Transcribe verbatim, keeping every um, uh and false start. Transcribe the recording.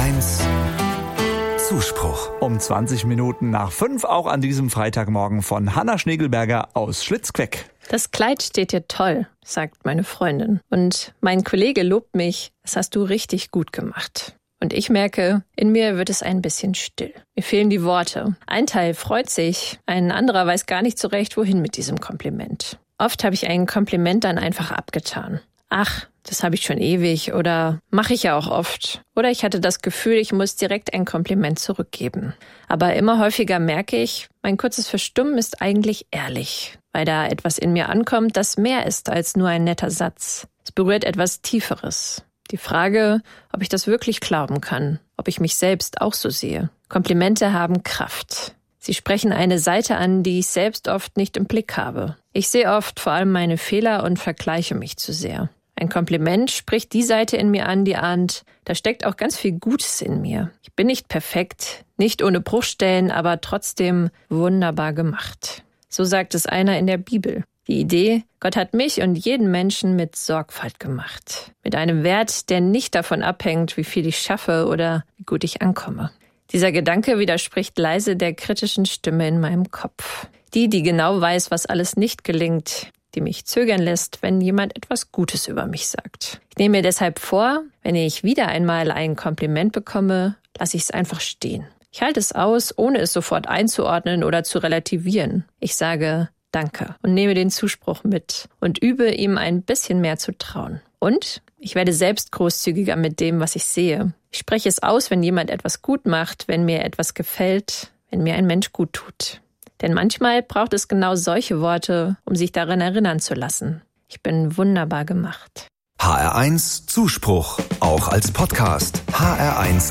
eins Zuspruch. Um zwanzig Minuten nach fünf, auch an diesem Freitagmorgen von Hanna Schnegelberger aus Schlitzqueck. Das Kleid steht dir toll, sagt meine Freundin. Und mein Kollege lobt mich, das hast du richtig gut gemacht. Und ich merke, in mir wird es ein bisschen still. Mir fehlen die Worte. Ein Teil freut sich, ein anderer weiß gar nicht so recht, wohin mit diesem Kompliment. Oft habe ich ein Kompliment dann einfach abgetan. Ach, das habe ich schon ewig oder mache ich ja auch oft. Oder ich hatte das Gefühl, ich muss direkt ein Kompliment zurückgeben. Aber immer häufiger merke ich, mein kurzes Verstummen ist eigentlich ehrlich, weil da etwas in mir ankommt, das mehr ist als nur ein netter Satz. Es berührt etwas Tieferes. Die Frage, ob ich das wirklich glauben kann, ob ich mich selbst auch so sehe. Komplimente haben Kraft. Sie sprechen eine Seite an, die ich selbst oft nicht im Blick habe. Ich sehe oft vor allem meine Fehler und vergleiche mich zu sehr. Ein Kompliment spricht die Seite in mir an, die ahnt, da steckt auch ganz viel Gutes in mir. Ich bin nicht perfekt, nicht ohne Bruchstellen, aber trotzdem wunderbar gemacht. So sagt es einer in der Bibel. Die Idee, Gott hat mich und jeden Menschen mit Sorgfalt gemacht. Mit einem Wert, der nicht davon abhängt, wie viel ich schaffe oder wie gut ich ankomme. Dieser Gedanke widerspricht leise der kritischen Stimme in meinem Kopf. Die, die genau weiß, was alles nicht gelingt, die mich zögern lässt, wenn jemand etwas Gutes über mich sagt. Ich nehme mir deshalb vor, wenn ich wieder einmal ein Kompliment bekomme, lasse ich es einfach stehen. Ich halte es aus, ohne es sofort einzuordnen oder zu relativieren. Ich sage Danke und nehme den Zuspruch mit und übe, ihm ein bisschen mehr zu trauen. Und ich werde selbst großzügiger mit dem, was ich sehe. Ich spreche es aus, wenn jemand etwas gut macht, wenn mir etwas gefällt, wenn mir ein Mensch gut tut. Denn manchmal braucht es genau solche Worte, um sich daran erinnern zu lassen. Ich bin wunderbar gemacht. H R eins Zuspruch, auch als Podcast. h r eins